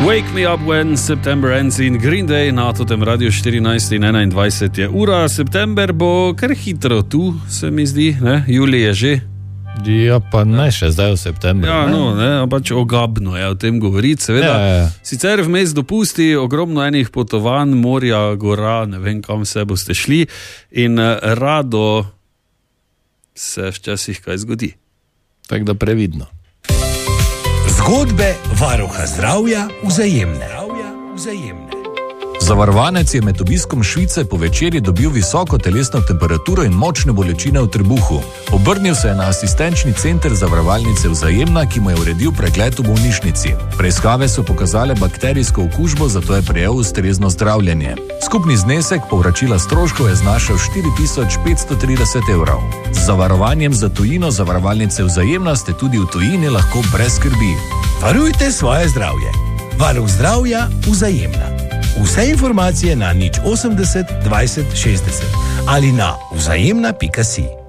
Wake me up when September ends in Green Day na tem radiju 14 in 21 je ura. September bo kar hitro tu, se mi zdi, ne? Julij je že. Ja, pa ne še zdaj v septembru. Ja, no, ne, pač ogabno je o tem govoriti, seveda. Ja. Sicer vmes dopusti ogromno enih potovanj, morja, gora, ne vem kam vse boste šli in rado se včasih kaj zgodi. Tako da previdno. Zgodbe varuha zdravja Vzajemne. Zavarovanec je med obiskom Švice po večerji dobil visoko telesno temperaturo in močne bolečine v trebuhu. Obrnil se je na asistenčni center zavarovalnice Vzajemna, ki mu je uredil pregled v bolnišnici. Preiskave so pokazale bakterijsko okužbo, zato je prejel ustrezno zdravljenje. Skupni znesek povračila stroškov je znašal 4530 evrov. Z zavarovanjem za tujino zavarovalnice Vzajemna ste tudi v tujini lahko brez skrbi. Varujte svoje zdravje. Varuh zdravja Vzajemna. Vse informacije na 080 20 60 ali na vzajemna.si.